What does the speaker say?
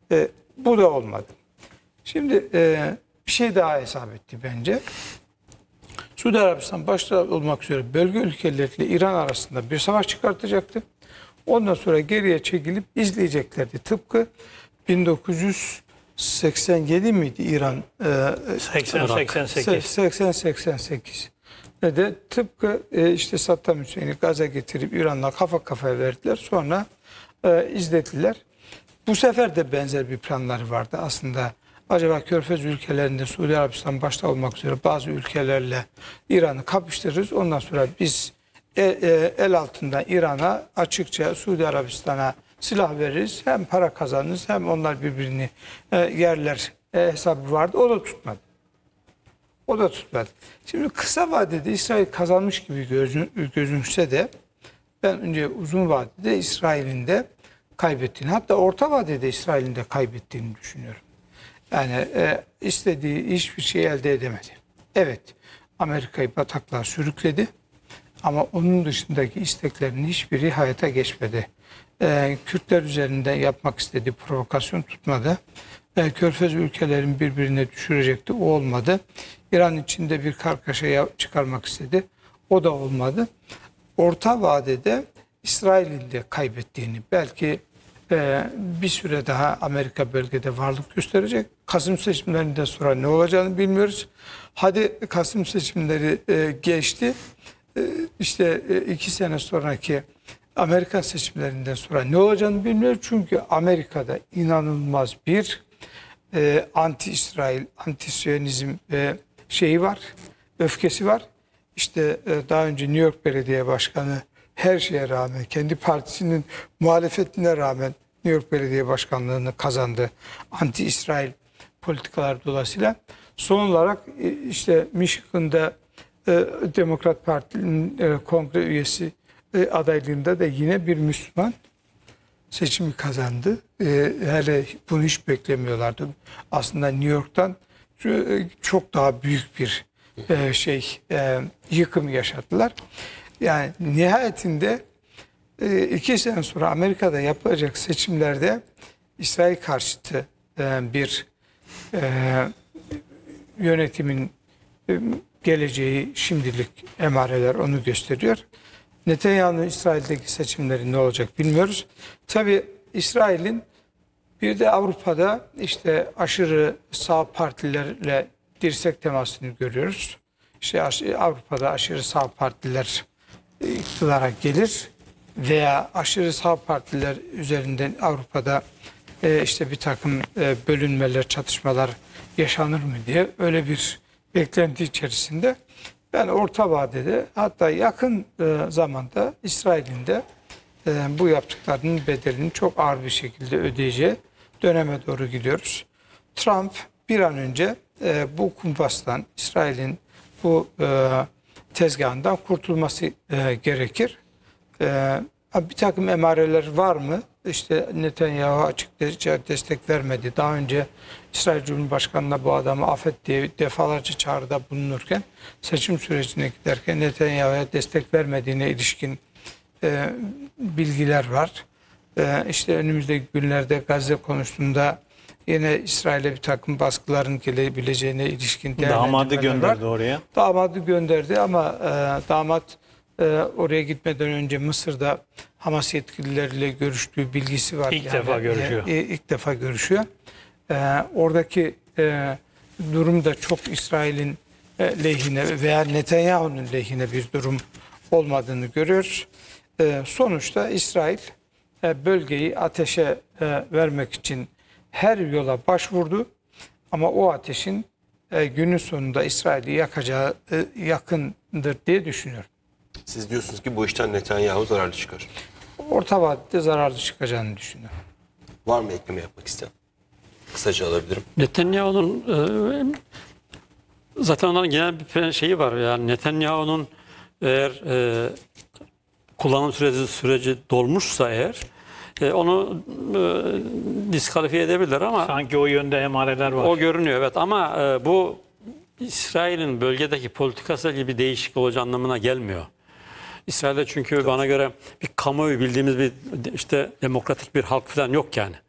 Bu da olmadı. Şimdi bir şey daha hesap etti bence. Suudi Arabistan başta olmak üzere bölge ülkeleriyle İran arasında bir savaş çıkartacaktı. Ondan sonra geriye çekilip izleyeceklerdi. Tıpkı 1987 miydi İran? 80-88. Ve de tıpkı işte Saddam Hüseyin'i gaza getirip İran'la kafa kafaya verdiler. Sonra izlediler. Bu sefer de benzer bir planları vardı aslında. Acaba Körfez ülkelerinde Suudi Arabistan başta olmak üzere bazı ülkelerle İran'ı kapıştırırız. Ondan sonra biz el altından İran'a açıkça Suudi Arabistan'a silah veririz. Hem para kazanırız hem onlar birbirini yerler hesabı vardı. O da tutmadı. Şimdi kısa vadede İsrail kazanmış gibi gözünse de ben önce uzun vadede İsrail'in de kaybettiğini, hatta orta vadede İsrail'in de kaybettiğini düşünüyorum. Yani istediği hiçbir şey elde edemedi. Evet, Amerika'yı bataklığa sürükledi ama onun dışındaki isteklerinin hiçbiri hayata geçmedi. Kürtler üzerinde yapmak istediği provokasyon tutmadı. Körfez ülkelerin birbirine düşürecekti, o olmadı. İran içinde bir kargaşa çıkarmak istedi, o da olmadı. Orta vadede İsrail'in de kaybettiğini, belki bir süre daha Amerika bölgede varlık gösterecek. Kasım seçimlerinden sonra ne olacağını bilmiyoruz. Hadi Kasım seçimleri geçti. İşte 2 sene sonraki Amerikan seçimlerinden sonra ne olacağını bilmiyoruz. Çünkü Amerika'da inanılmaz bir anti-İsrail, anti-Siyonizm şeyi var, öfkesi var. İşte daha önce New York Belediye Başkanı her şeye rağmen, kendi partisinin muhalefetine rağmen New York Belediye Başkanlığı'nı kazandı. Anti-İsrail politikalar dolayısıyla. Son olarak işte Michigan'da Demokrat Parti'nin kongre üyesi adaylığında da yine bir Müslüman seçimi kazandı. Hele bunu hiç beklemiyorlardı. Aslında New York'tan çok daha büyük bir yıkım yaşadılar. Yani nihayetinde 2 sene sonra Amerika'da yapılacak seçimlerde İsrail karşıtı bir yönetimin geleceği şimdilik emareler onu gösteriyor. Netanyahu'nun İsrail'deki seçimleri ne olacak bilmiyoruz. Tabii İsrail'in bir de Avrupa'da işte aşırı sağ partilerle dirsek temasını görüyoruz. İşte Avrupa'da aşırı sağ partiler iktidara gelir veya aşırı sağ partiler üzerinden Avrupa'da işte bir takım bölünmeler, çatışmalar yaşanır mı diye öyle bir beklenti içerisinde. Ben orta vadede, hatta yakın zamanda İsrail'in de bu yaptıklarının bedelini çok ağır bir şekilde ödeyeceği döneme doğru gidiyoruz. Trump bir an önce bu kumpastan, İsrail'in bu tezgahından kurtulması gerekir. Bir takım emareler var mı? İşte Netanyahu açıkça destek vermedi. Daha önce İsrail Cumhurbaşkanı'na bu adamı affet diye defalarca çağrıda bulunurken, seçim sürecine giderken Netanyahu'ya destek vermediğine ilişkin bilgiler var. İşte önümüzdeki günlerde Gazze konusunda yine İsrail'e bir takım baskıların gelebileceğine ilişkin damadı gönderdi var. Oraya. Damadı gönderdi ama damat oraya gitmeden önce Mısır'da Hamas yetkilileriyle görüştüğü bilgisi var. İlk defa görüşüyor. İlk defa görüşüyor. Oradaki durum da çok İsrail'in lehine veya Netanyahu'nun lehine bir durum olmadığını görüyoruz. Sonuçta İsrail bölgeyi ateşe vermek için her yola başvurdu. Ama o ateşin günün sonunda İsrail'i yakacağı yakındır diye düşünüyorum. Siz diyorsunuz ki bu işten Netanyahu zararlı çıkar. Orta vadede zararlı çıkacağını düşünüyorum. Var mı ekleme yapmak isteyen? Kısaca alabilirim. Netanyahu'nun zaten onların genel bir şeyi var. Yani Netanyahu'nun eğer kullanım süreci dolmuşsa eğer onu diskalifiye edebilirler ama Sanki o yönde emareler var. o görünüyor, evet, ama bu İsrail'in bölgedeki politikası gibi değişik olacağı anlamına gelmiyor. İsrail'de çünkü bana göre bir kamuoyu, bildiğimiz bir işte demokratik bir halk falan yok yani.